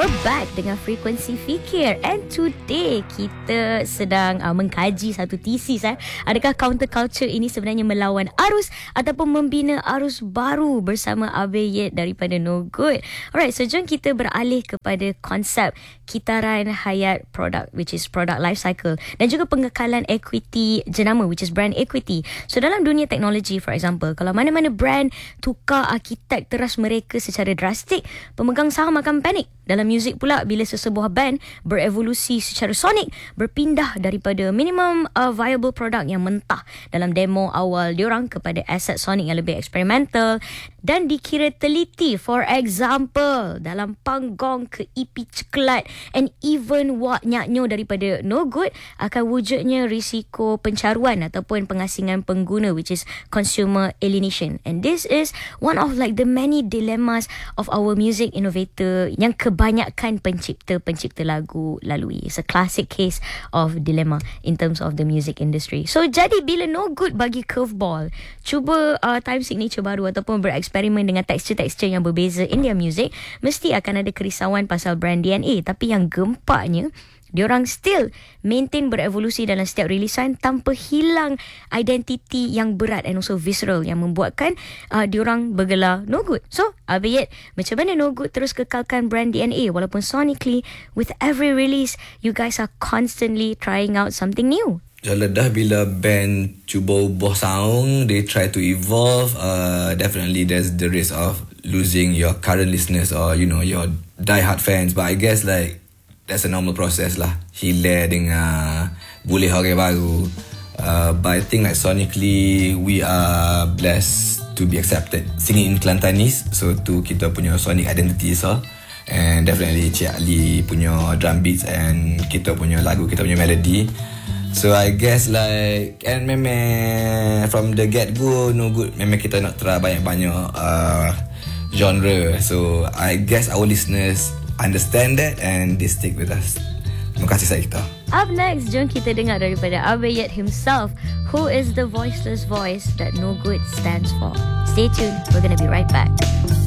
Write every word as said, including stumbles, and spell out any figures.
we're back dengan Frekuensi Fikir, and today kita sedang uh, mengkaji satu tesis eh. Adakah counterculture ini sebenarnya melawan arus ataupun membina arus baru bersama Abe Yet daripada No Good. Alright, so jom kita beralih kepada konsep kitaran hayat produk, which is product life cycle, dan juga pengekalan equity jenama, which is brand equity. So dalam dunia teknologi, for example, kalau mana-mana brand tukar arkitek teras mereka secara drastik, pemegang saham akan panik. Dalam muzik pula, bila sesebuah band berevolusi secara sonik, berpindah daripada minimum uh, viable product yang mentah dalam demo awal diorang kepada aset sonik yang lebih eksperimental dan dikira teliti. For example, dalam Panggong ke E P Ceklat and even Wak Nyaknyo daripada No Good, akan wujudnya risiko pencaruan ataupun pengasingan pengguna, which is consumer alienation. And this is one of like the many dilemmas of our music innovator yang kebanyakan pencipta-pencipta lagu lalui. It's a classic case of dilemma in terms of the music industry. So jadi bila No Good bagi curveball, cuba uh, time signature baru ataupun bereksperimen dengan tekstur-tekstur yang berbeza in their music, mesti akan ada kerisauan pasal brand D N A. Tapi yang gempaknya, diorang still maintain berevolusi dalam setiap rilisan tanpa hilang identiti yang berat and also visceral yang membuatkan uh, diorang bergelar No Good. So, Abe Yet, macam mana No Good terus kekalkan brand D N A walaupun sonically with every release you guys are constantly trying out something new? Jaladah bila band cuba ubah sound, they try to evolve, uh, definitely there's the risk of losing your current listeners or you know your die-hard fans, but I guess like that's a normal process lah. Hilir dengan boleh orang baru. Uh, but I think like sonically we are blessed to be accepted singing in Kelantanese. So tu kita punya sonic identity so. And definitely Cik Ali punya drum beats and kita punya lagu, kita punya melody. So I guess like, and memang from the get go No Good, memang kita nak try banyak-banyak uh, genre. So I guess our listeners understand that and they stick with us. Terima kasih Saikta. Up next, jom kita dengar daripada Abe Yet himself, who is the voiceless voice that No Good stands for. Stay tuned, we're going to be right back.